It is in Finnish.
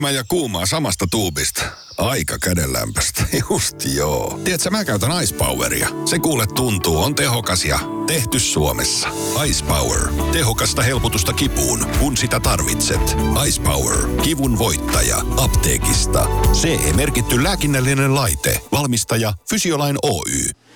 Ja kuumaa samasta tuubista. Aika kädenlämpöstä. Just joo. Tiedätkö, mä käytän Ice Poweria. Se kuule tuntuu, on tehokas ja tehty Suomessa. Ice Power. Tehokasta helpotusta kipuun, kun sitä tarvitset. Ice Power. Kivun voittaja. Apteekista. CE-merkitty lääkinnällinen laite. Valmistaja Fysiolain Oy.